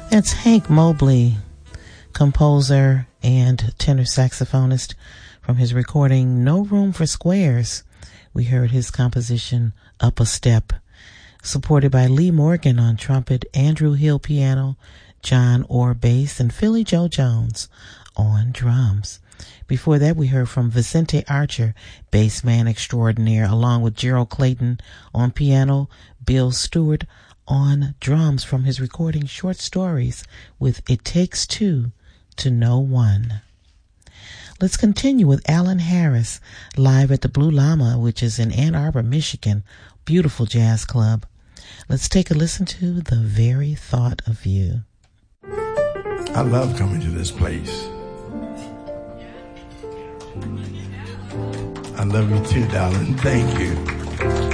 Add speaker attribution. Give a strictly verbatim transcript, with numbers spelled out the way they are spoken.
Speaker 1: That's Hank Mobley, composer and tenor saxophonist, from his recording No Room for Squares. We heard his composition Up a Step, supported by Lee Morgan on trumpet, Andrew Hill piano, John Orr bass, and Philly Joe Jones on drums. Before that, we heard from Vicente Archer, bass man extraordinaire, along with Gerald Clayton on piano, Bill Stewart on drums, from his recording Short Stories with It Takes Two to Know One. Let's continue with Alan Harris, live at the Blue Llama, which is in Ann Arbor, Michigan. Beautiful jazz club. Let's take a listen to The Very Thought of You.
Speaker 2: I love coming to this place. I love you too, darling. Thank you.